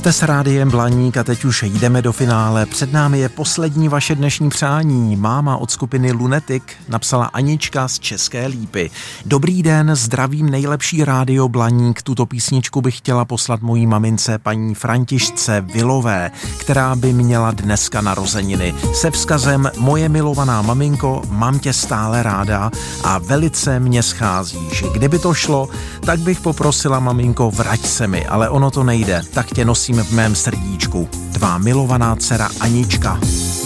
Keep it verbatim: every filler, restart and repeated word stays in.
Jste s Rádiem Blaník a teď už jdeme do finále. Před námi je poslední vaše dnešní přání. Máma od skupiny Lunatic napsala Anička z České Lípy. Dobrý den, zdravím nejlepší Rádio Blaník. Tuto písničku bych chtěla poslat mojí mamince paní Františce Vilové, která by měla dneska narozeniny. Se vzkazem: moje milovaná maminko, mám tě stále ráda a velice mě scházíš. Kdyby to šlo, tak bych poprosila: maminko, vrať se mi, ale ono to nejde, tak tě nosím v mém srdíčku. Tvá milovaná dcera Anička.